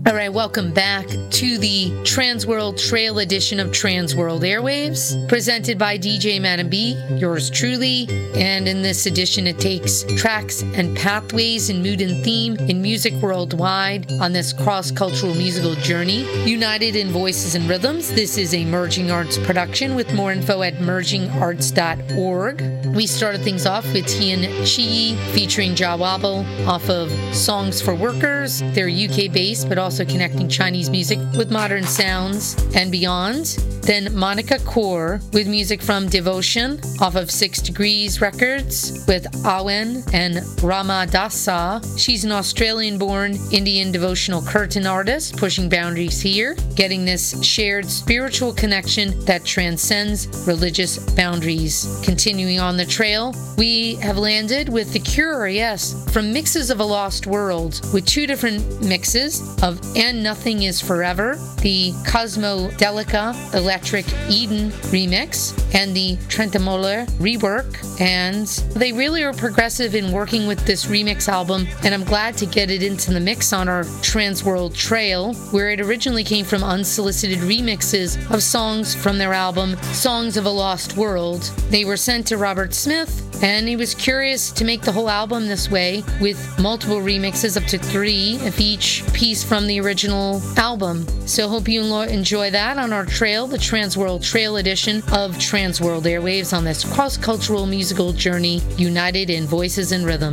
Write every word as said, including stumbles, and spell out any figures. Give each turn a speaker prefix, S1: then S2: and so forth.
S1: All right, welcome back to the Transworld Trail edition of Transworld Airwaves, presented by D J Madam B, yours truly. And in this edition, it takes tracks and pathways in mood and theme in music worldwide on this cross-cultural musical journey, united in voices and rhythms. This is a Merging Arts production with more info at merging arts dot org. We started things off with Tian Chi featuring Jawabble off of Songs for Workers. They're U K-based, but also connecting Chinese music with modern sounds and beyond. Then Monica Kaur with music from Devotion off of Six Degrees Records with Awen and Rama Dasa. She's an Australian-born Indian devotional curtain artist, pushing boundaries here, getting this shared spiritual connection that transcends religious boundaries. Continuing on the trail, we have landed with The Cure, yes, from Mixes of a Lost World, with two different mixes of And Nothing Is Forever, the Cosmo Delica Electric Eden remix, and the Trentemøller rework. And they really are progressive in working with this remix album, and I'm glad to get it into the mix on our Transworld Trail, where it originally came from unsolicited remixes of songs from their album Songs of a Lost World. They were sent to Robert Smith, and he was curious to make the whole album this way, with multiple remixes, up to three of each piece from the original album. So hope you enjoy that on our trail, the Transworld Trail edition of Transworld Airwaves on this cross-cultural musical journey, united in voices and rhythms.